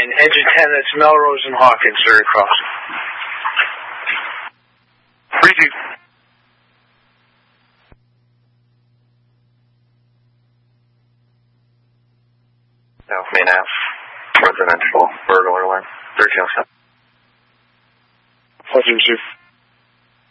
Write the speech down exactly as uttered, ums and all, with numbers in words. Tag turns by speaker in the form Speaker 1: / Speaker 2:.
Speaker 1: nine, engine ten, that's Melrose and Hawkins, third crossing.
Speaker 2: three two. South main F, residential, burglar alarm, thirteen oh seven.
Speaker 1: four two two.